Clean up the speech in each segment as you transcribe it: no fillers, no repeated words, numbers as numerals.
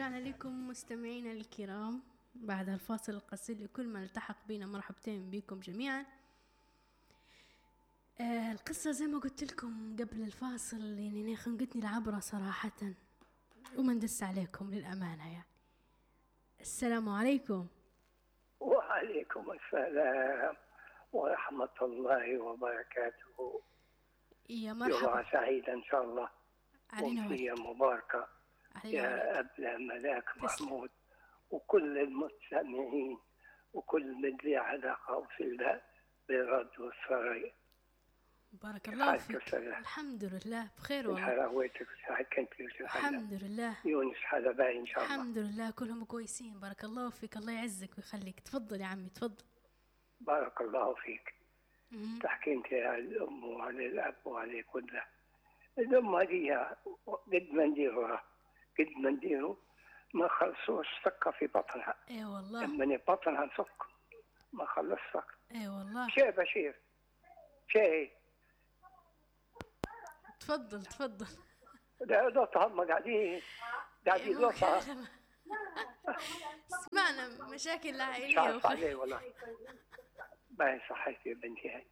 ورجعنا لكم مستمعينا الكرام بعد الفاصل القصير. لكل من التحق بنا مرحبتين بكم جميعا. القصة زي ما قلت لكم قبل الفاصل يعني خنقتني العبرة صراحة وما ندس عليكم للأمانة. يعني السلام عليكم. وعليكم السلام ورحمة الله وبركاته. يا مرحبا. يوم سعيد إن شاء الله وفي مباركة يا أبلة ملاك محمود وكل المستمعين وكل من ذي علاقة وصلة بالرد والسرايا. بارك الله فيك. الحمد لله بخير والله. حلاوتك سعيد كنت الحمد لله. يونس حلباي إن شاء الله. الحمد لله كلهم كويسين. بارك الله فيك. الله يعزك ويخليك. تفضل يا عمي تفضل. بارك الله فيك. تحكي انت على الأم وعلى الأب وعلى كله. الأم هذه قد ما نديروا ما خلصوش سكة في بطنها. اي والله. لما بطنها نسك ما خلص سكة. اي والله. شيء بشير شيء. تفضل. لا هم قاعدين لطها. سمعنا مشاكل عائلية. شاف عليه والله. باين صحيت يا بنتي هاي.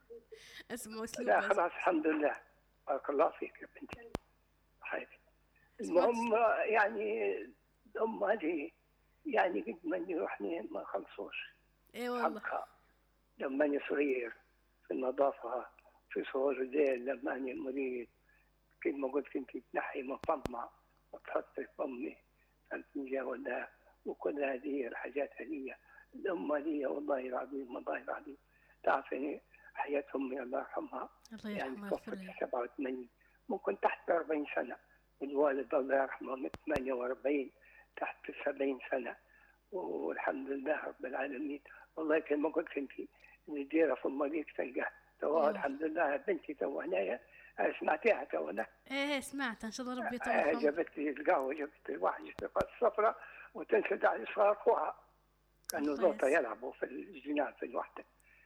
اسمه اسلوب. لا خلاص الحمد لله. بارك الله فيك يا بنتي. صحيح. المهم يعني الأم هذه يعني قد ما نروح ما خلصوش. اي والله. لما صغير في النظافة في صغر الليل لما أنا مريض كما قلت كنت تنحي من فمها وتحط في فمي الفنجان ولا وكل هذه الحاجات هذه. الأم هذه والله العظيم والله العظيم تعرفني حياة أمي الله يرحمها. الله يرحمها. يعني توفت 87 ممكن تحت 40 سنة. الوالد الله يرحمه من 48 تحت 70 سنة. والحمد لله رب العالمين. والله كما قلت انت نديرها في المريض تلقاه توا الحمد لله. بنتي توا هنايا سمعتيها توا ولا؟ ايه سمعت ان شاء الله ربي يطول. جابت لي القهوة جابت لي واحد الصفرة وتنسد على صغار اخوها كانوا زوطة يلعبوا في الجنان في الوحدة.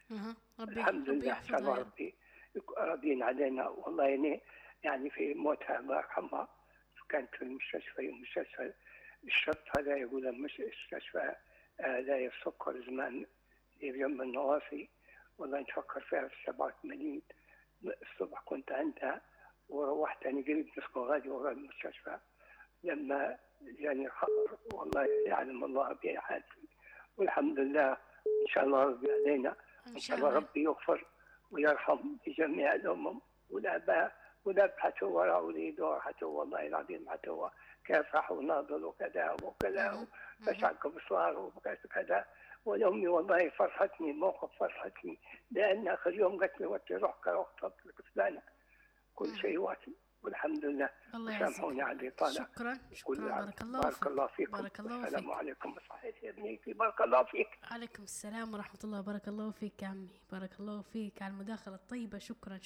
الحمد لله ان شاء الله ربي راضين علينا. والله يعني في موتها الله يرحمها كانت في المستشفى الشط هذا يقول مش مستشفى لا السكر زمان جنب النواصي. والله نفكر فيها في 87 الصبح كنت عندها وروحت أنا قريب نسكن غادي ورا المستشفى لما جاني الخبر. والله يعلم الله بي حالتي والحمد لله. إن شاء الله ربي علينا. إن شاء الله ربي يغفر ويرحم جميع الأمم والآباء ولا حتى وراء وليدور حتى والله العظيم حتى هو كافح وناضل وكذا وكذا فشعك بصار وكذا. والأمي والله فرحتني موقف فرحتني لأن آخر يوم قالت لي وقت روحك روحت فلانة كل شيء واتي والحمد لله. سامحوني على الإطالة. شكرا بارك الله فيك. بارك الله فيكم. بارك الله فيك. السلام عليكم صحيح يا بنيتي. بارك الله فيك. عليكم السلام ورحمة الله. بارك الله فيك يا عمي. بارك الله فيك على المداخلة الطيبة. شكرا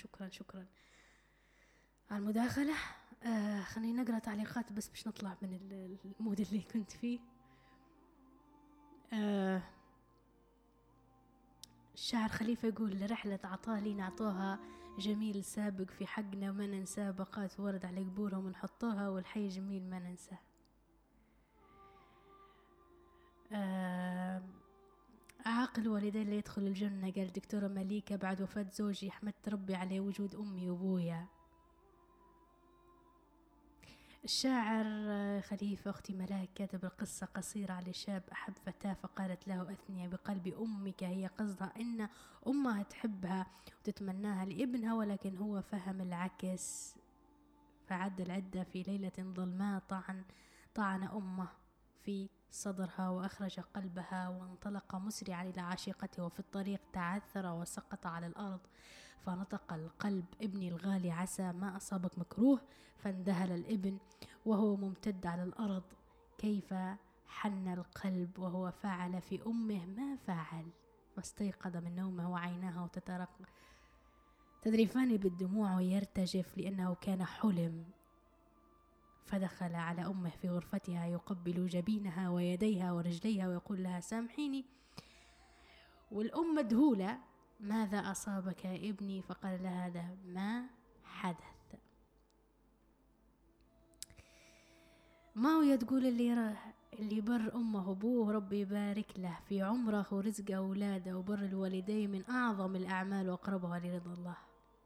على المداخلة. خلينا نقرأ تعليقات بس مش نطلع من المود اللي كنت فيه. الشاعر خليفة يقول لرحلة عطاه لي نعطوها جميل سابق في حقنا وما ننساه بقات ورد على قبورهم ونحطوها والحي جميل ما ننساه. عاقل والدين لا يدخل الجنة قال دكتورة مليكة بعد وفاة زوجي حمدت ربي على وجود أمي وأبويا. الشاعر خليفة أختي ملاك كاتب القصة قصيرة على شاب أحب فتاة فقالت له أثني بقلب أمك. هي قصدها أن أمها تحبها وتتمناها لابنها ولكن هو فهم العكس فعد العدة في ليلة ظلماء طعن أمه في صدرها وأخرج قلبها وانطلق مسرعا إلى عاشقته وفي الطريق تعثر وسقط على الأرض فنطق القلب ابني الغالي عسى ما أصابك مكروه. فاندهل الابن وهو ممتد على الأرض كيف حن القلب وهو فعل في أمه ما فعل. واستيقظ من نومه وعيناه تذرفان بالدموع ويرتجف لأنه كان حلم. فدخل على أمه في غرفتها يقبل جبينها ويديها ورجليها ويقول لها سامحيني. والأم مذهولة ماذا أصابك يا ابني؟ فقال لها هذا ما حدث. ما هو تقول اللي بر أمه وأبوه ربي يبارك له في عمره ورزقه أولاده، وبر الوالدين من أعظم الأعمال وأقربها لرضا الله.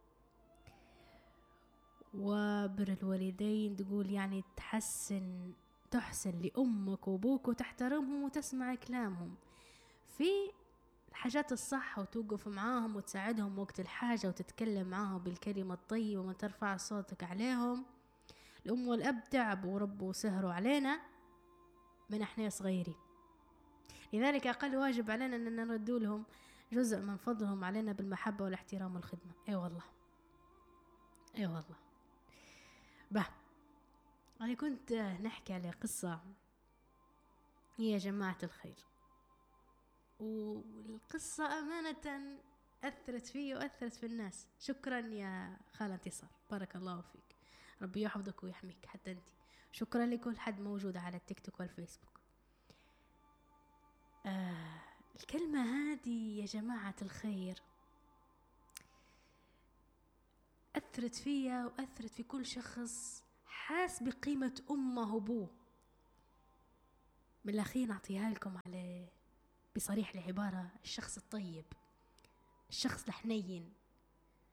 وبر الوالدين تقول يعني تحسن لأمك وأبوك وتحترمهم وتسمع كلامهم في الحاجات الصح، وتوقف معاهم وتساعدهم وقت الحاجة وتتكلم معاهم بالكلمة الطيبة وما ترفع صوتك عليهم. الأم والأب تعبوا وربوا وسهروا علينا من احنا صغيرين، لذلك أقل واجب علينا أن نردوا لهم جزء من فضلهم علينا بالمحبة والاحترام والخدمة. أي والله أنا كنت نحكي على قصة هي يا جماعة الخير، والقصة أمانة أثرت فيه وأثرت في الناس. شكرا يا خالة انتصار، بارك الله فيك، ربي يحفظك ويحميك حتى أنت. شكرا لكل حد موجود على التيك توك والفيسبوك. الكلمة هذه يا جماعة الخير أثرت فيا وأثرت في كل شخص حاس بقيمة أمه وأبوه. من الأخير نعطيها لكم على بصريح العبارة: الشخص الطيب، الشخص الحنين.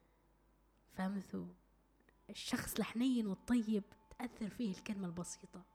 فهمتوا؟ الشخص الحنين والطيب تأثر فيه الكلمة البسيطة.